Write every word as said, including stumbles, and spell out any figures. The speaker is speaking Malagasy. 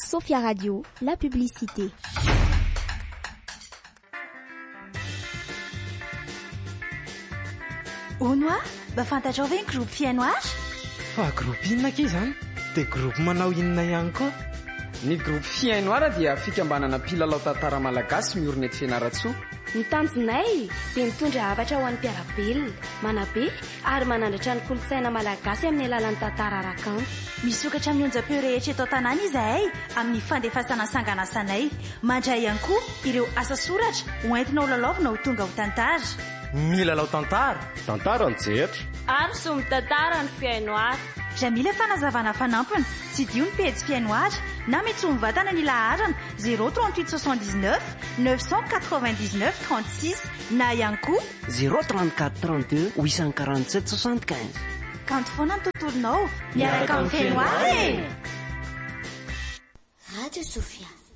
Sophia Radio, la publicité. Onoa, mba fantatrao ve ny groupe fiainoage? Fa groupe inona ke zany? Dia groupe manao inona ihany koa? Ny groupe fiainoara dia fikambanana mpilalao tantara malagasy miorina eto Fianaratsoa. Ny tanjonay dia mitondra hafatra ho an'ny mpiarabelona, manabe ary manandratra ny kolontsaina malagasy amin'ny alalan'ny tantara arakanto. Misokatra amin'ny onjam-peo rehetra eto an-tanàna izahay amin'ny fandefasana sanganasanay, mandray ihany koa ireo asa soratra hoentina ho lalaovina ho tonga ho tantara. Milalao tantara, tantara ny jetra Ary somy tantara ny fiainoara. Raha mila fanazavana fanampina, tsy dio ny pejy fiainoara na mety mivatana ny laharana zéro trente-huit soixante-dix-neuf neuf cent quatre-vingt-dix-neuf trente-six na ihany koa zéro trente-quatre trente-deux huit cent quarante-sept soixante-quinze. Kanto foana ny tontolonao miaraka amin'ny fiainoara. Radio Sophia.